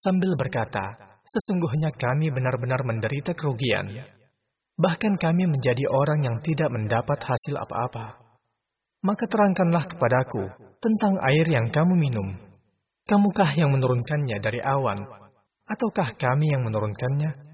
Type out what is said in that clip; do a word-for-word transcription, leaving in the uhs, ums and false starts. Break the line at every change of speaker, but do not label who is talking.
sambil berkata, "Sesungguhnya kami benar-benar menderita kerugian. Bahkan kami menjadi orang yang tidak mendapat hasil apa-apa. Maka terangkanlah kepadaku tentang air yang kamu minum. Kamukah yang menurunkannya dari awan, ataukah kami yang menurunkannya?"